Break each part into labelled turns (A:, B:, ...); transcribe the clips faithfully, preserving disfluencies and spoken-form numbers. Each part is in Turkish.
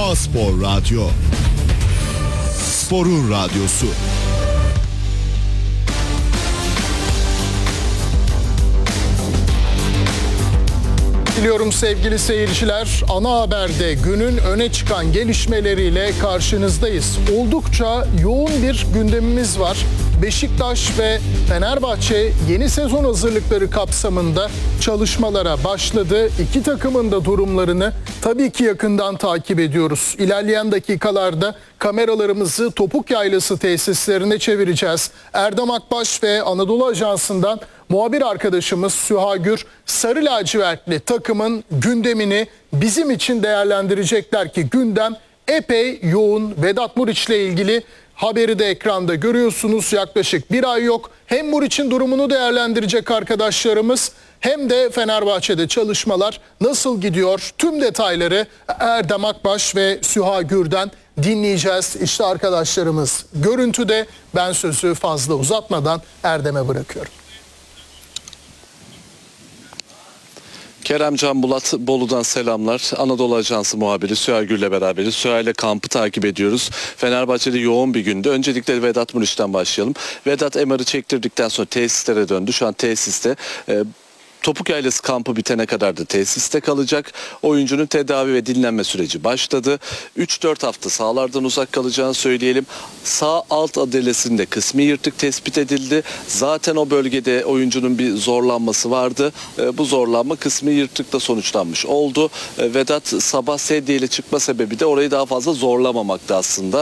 A: A-Spor Radyo. Sporun radyosu.
B: Diliyorum sevgili seyirciler. Ana Haber'de günün öne çıkan gelişmeleriyle karşınızdayız. Oldukça yoğun bir gündemimiz var. Beşiktaş ve Fenerbahçe yeni sezon hazırlıkları kapsamında çalışmalara başladı. İki takımın da durumlarını tabii ki yakından takip ediyoruz. İlerleyen dakikalarda kameralarımızı Topuk Yaylası tesislerine çevireceğiz. Erdem Akbaş ve Anadolu Ajansı'ndan muhabir arkadaşımız Süha Gür, sarı lacivertli takımın gündemini bizim için değerlendirecekler ki gündem epey yoğun. Vedat Muriç'le ilgili haberi de ekranda görüyorsunuz. Yaklaşık bir ay yok. Hem Muriç'in durumunu değerlendirecek arkadaşlarımız hem de Fenerbahçe'de çalışmalar nasıl gidiyor? Tüm detayları Erdem Akbaş ve Süha Gür'den dinleyeceğiz. İşte arkadaşlarımız görüntüde. Ben sözü fazla uzatmadan Erdem'e bırakıyorum.
C: Kerem Can Bulat, Bolu'dan selamlar. Anadolu Ajansı muhabiri Süha Gür'le beraberiz. Süha ile kampı takip ediyoruz. Fenerbahçe'de yoğun bir günde. Öncelikle Vedat Muriç'ten başlayalım. Vedat M R'ı çektirdikten sonra tesislere döndü. Şu an tesiste. E, Topuk Yaylası kampı bitene kadar da tesiste kalacak. Oyuncunun tedavi ve dinlenme süreci başladı. üç dört hafta sahalardan uzak kalacağını söyleyelim. Sağ alt adelesinde kısmi yırtık tespit edildi. Zaten o bölgede oyuncunun bir zorlanması vardı. Bu zorlanma kısmi yırtıkla sonuçlanmış oldu. Vedat sabah sedyeyle çıkma sebebi de orayı daha fazla zorlamamakta aslında.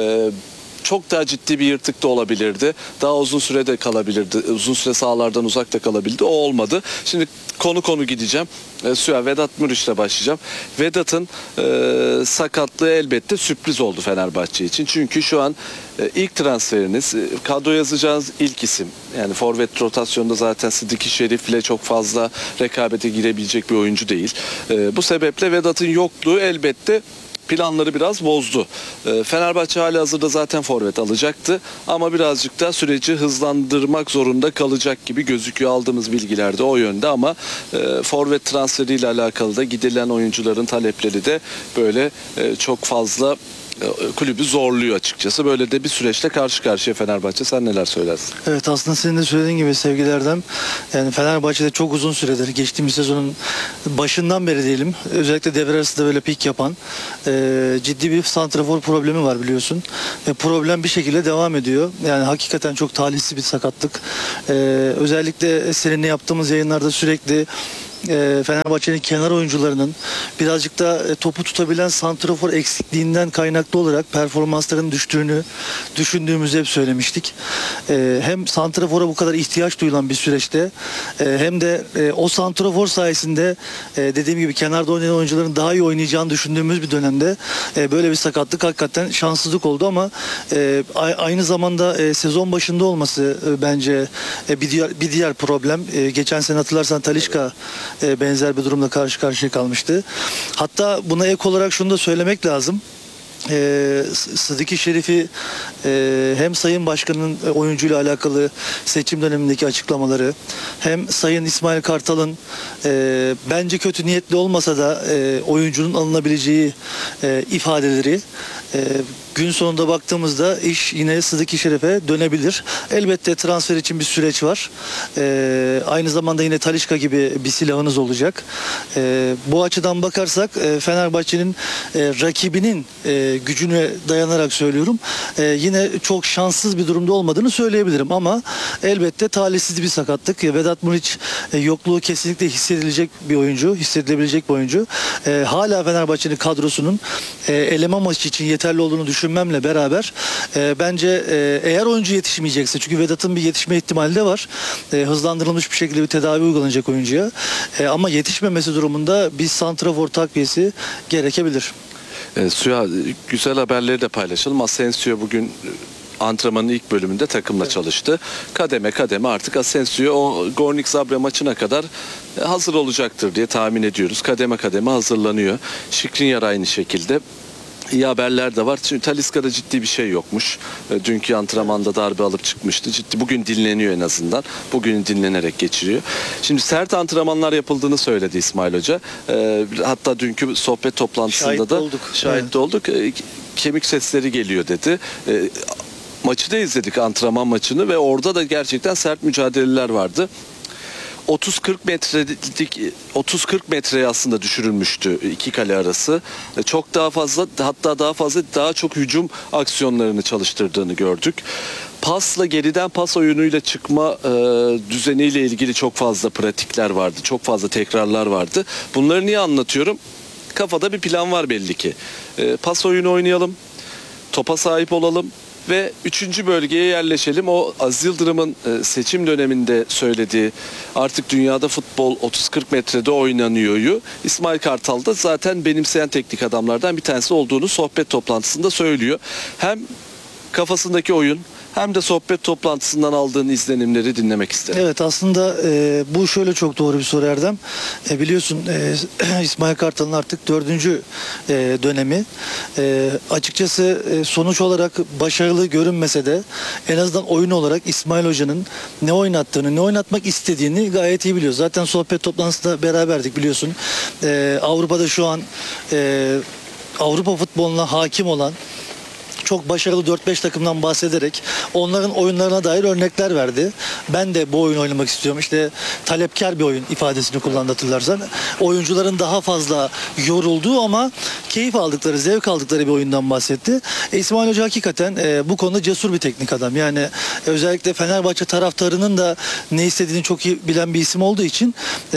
C: Çok daha ciddi bir yırtık da olabilirdi. Daha uzun sürede kalabilirdi. Uzun süre sahalardan uzakta kalabildi. O olmadı. Şimdi konu konu gideceğim. E, Süha, Vedat Muriç'le başlayacağım. Vedat'ın e, sakatlığı elbette sürpriz oldu Fenerbahçe için. Çünkü şu an e, ilk transferiniz, e, kadro yazacağınız ilk isim. Yani forvet rotasyonda zaten Sıdıki Şerif'le çok fazla rekabete girebilecek bir oyuncu değil. E, bu sebeple Vedat'ın yokluğu elbette planları biraz bozdu. Fenerbahçe halihazırda zaten forvet alacaktı ama birazcık da süreci hızlandırmak zorunda kalacak gibi gözüküyor. Aldığımız bilgiler de o yönde ama forvet transferiyle alakalı da gidilen oyuncuların talepleri de böyle çok fazla kulübü zorluyor açıkçası. Böyle de bir süreçte karşı karşıya Fenerbahçe. Sen neler söylersin?
D: Evet, aslında senin de söylediğin gibi sevgili Erdem, yani Fenerbahçe'de çok uzun süredir, geçtiğimiz sezonun başından beri diyelim, özellikle devre arasında böyle pik yapan e, ciddi bir santrafor problemi var biliyorsun. Ve problem bir şekilde devam ediyor. Yani hakikaten çok talihsiz bir sakatlık. E, özellikle seninle yaptığımız yayınlarda sürekli E, Fenerbahçe'nin kenar oyuncularının birazcık da e, topu tutabilen santrafor eksikliğinden kaynaklı olarak performanslarının düştüğünü düşündüğümüzü hep söylemiştik. E, hem santrafora bu kadar ihtiyaç duyulan bir süreçte e, hem de e, o santrafor sayesinde e, dediğim gibi kenarda oynayan oyuncuların daha iyi oynayacağını düşündüğümüz bir dönemde e, böyle bir sakatlık hakikaten şanssızlık oldu ama e, aynı zamanda e, sezon başında olması e, bence e, bir diğer bir diğer problem. E, geçen sene hatırlarsan Talisca benzer bir durumla karşı karşıya kalmıştı. Hatta buna ek olarak şunu da söylemek lazım. Ee, Sıdıki Şerif'i e, hem Sayın Başkan'ın oyuncuyla alakalı seçim dönemindeki açıklamaları hem Sayın İsmail Kartal'ın e, bence kötü niyetli olmasa da e, oyuncunun alınabileceği e, ifadeleri e, gün sonunda baktığımızda iş yine Sıdıki Şerif'e dönebilir. Elbette transfer için bir süreç var. E, aynı zamanda yine Talisca gibi bir silahınız olacak. E, bu açıdan bakarsak e, Fenerbahçe'nin e, rakibinin e, gücüne dayanarak söylüyorum. E, yine çok şanssız bir durumda olmadığını söyleyebilirim ama elbette talihsiz bir sakatlık. E, Vedat Muriç e, yokluğu kesinlikle hissedilecek bir oyuncu, hissedilebilecek bir oyuncu. E, hala Fenerbahçe'nin kadrosunun e, eleme maçı için yeterli olduğunu düşünmemle beraber e, bence e, eğer oyuncu yetişmeyecekse, çünkü Vedat'ın bir yetişme ihtimali de var. E, hızlandırılmış bir şekilde bir tedavi uygulanacak oyuncuya. E, ama yetişmemesi durumunda bir santrafor takviyesi gerekebilir.
C: E, Süha, güzel haberleri de paylaşalım. Asensio bugün antrenmanın ilk bölümünde takımla evet. çalıştı. Kademe kademe artık Asensio o Gornik Zabrze maçına kadar hazır olacaktır diye tahmin ediyoruz. Kademe kademe hazırlanıyor. Skriniar aynı şekilde. İyi haberler de var. Çünkü Talisca'da ciddi bir şey yokmuş. E, Dünkü antrenmanda darbe alıp çıkmıştı. Ciddi bugün dinleniyor en azından. Bugün dinlenerek geçiriyor. Şimdi sert antrenmanlar yapıldığını söyledi İsmail Hoca. E, hatta dünkü sohbet toplantısında
D: Şahit
C: da
D: olduk.
C: şahit
D: Evet.
C: olduk. E, kemik sesleri geliyor dedi. E, maçı da izledik, antrenman maçını, ve orada da gerçekten sert mücadeleler vardı. otuz kırk metrelik otuz kırk metreye aslında düşürülmüştü iki kale arası. Çok daha fazla, hatta daha fazla daha çok hücum aksiyonlarını çalıştırdığını gördük. Pasla, geriden pas oyunuyla çıkma e, düzeniyle ilgili çok fazla pratikler vardı. Çok fazla tekrarlar vardı. Bunları niye anlatıyorum? Kafada bir plan var belli ki. E, pas oyunu oynayalım. Topa sahip olalım. Ve üçüncü bölgeye yerleşelim. O Aziz Yıldırım'ın e, seçim döneminde söylediği artık dünyada futbol otuz kırk metrede oynanıyor'yu İsmail Kartal da zaten benimseyen teknik adamlardan bir tanesi olduğunu sohbet toplantısında söylüyor. Hem kafasındaki oyun hem de sohbet toplantısından aldığın izlenimleri dinlemek isterim.
D: Evet, aslında e, bu şöyle çok doğru bir soru Erdem. E, biliyorsun e, İsmail Kartal'ın artık dördüncü e, dönemi. E, açıkçası e, sonuç olarak başarılı görünmese de en azından oyun olarak İsmail Hoca'nın ne oynattığını, ne oynatmak istediğini gayet iyi biliyor. Zaten sohbet toplantısında beraberdik biliyorsun. E, Avrupa'da şu an e, Avrupa futboluna hakim olan çok başarılı dört beş takımdan bahsederek onların oyunlarına dair örnekler verdi. Ben de bu oyunu oynamak istiyorum. İşte talepkar bir oyun ifadesini kullandı hatırlarsan. Oyuncuların daha fazla yorulduğu ama keyif aldıkları, zevk aldıkları bir oyundan bahsetti. E, İsmail Hoca hakikaten e, bu konuda cesur bir teknik adam. Yani e, özellikle Fenerbahçe taraftarının da ne istediğini çok iyi bilen bir isim olduğu için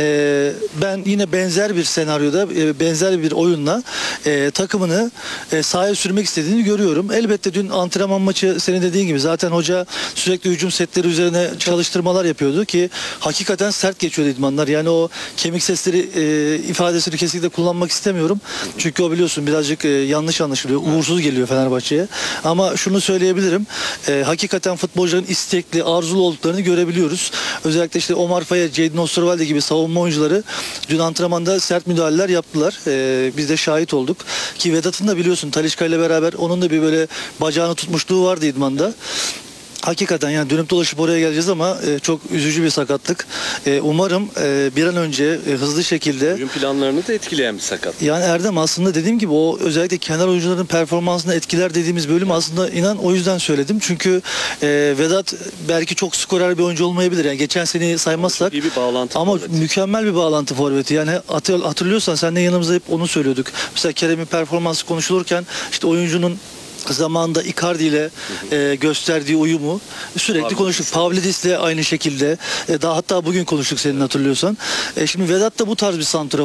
D: e, ben yine benzer bir senaryoda, e, benzer bir oyunla e, takımını e, sahaya sürmek istediğini görüyorum. Elbette dün antrenman maçı senin dediğin gibi zaten hoca sürekli hücum setleri üzerine çalıştırmalar yapıyordu ki hakikaten sert geçiyordu idmanlar. Yani o kemik sesleri e, ifadesini kesinlikle kullanmak istemiyorum. Çünkü o biliyorsun birazcık e, yanlış anlaşılıyor. Uğursuz geliyor Fenerbahçe'ye. Ama şunu söyleyebilirim. E, hakikaten futbolcuların istekli, arzulu olduklarını görebiliyoruz. Özellikle işte Omar Faya, Jadon Osterwalde gibi savunma oyuncuları dün antrenmanda sert müdahaleler yaptılar. E, biz de şahit olduk. Ki Vedat'ın da biliyorsun Talisca ile beraber onun da bir böyle bacağını tutmuşluğu vardı idmanda. Hakikaten yani dönüp dolaşıp oraya geleceğiz ama e, çok üzücü bir sakatlık. E, umarım e, bir an önce e, hızlı şekilde...
C: Oyun planlarını da etkileyen bir sakat.
D: Yani Erdem aslında dediğim gibi o özellikle kenar oyuncuların performansını etkiler dediğimiz bölüm aslında inan o yüzden söyledim. Çünkü e, Vedat belki çok skorer bir oyuncu olmayabilir. Yani geçen seneyi saymazsak.
C: İyi bir bağlantı.
D: Ama
C: forveti.
D: mükemmel bir bağlantı forveti. Yani hatır- hatırlıyorsan sen de yanımızda hep onu söylüyorduk. Mesela Kerem'in performansı konuşulurken işte oyuncunun zamanında Icardi ile e, gösterdiği uyumu sürekli
C: Pavlidis.
D: konuştuk. Pavlidis ile aynı şekilde. E, daha hatta bugün konuştuk senin hatırlıyorsan. E, şimdi Vedat da bu tarz bir santrafor.